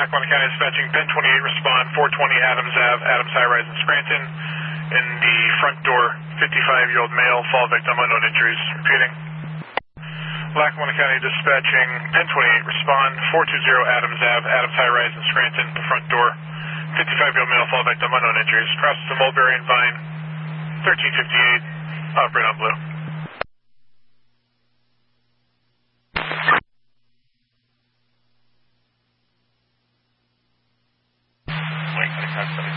Lackawanna County Dispatching, Pen 28, respond 420 Adams Ave, Adams High Rise in Scranton. In the front door, 55-year-old male, fall victim, unknown injuries. Repeating. Lackawanna County Dispatching, Pen 28, respond 420 Adams Ave, Adams High Rise in Scranton. The front door, 55-year-old male, fall victim, unknown injuries. Cross to Mulberry and Vine, 1358, operate on blue. Lake 1070.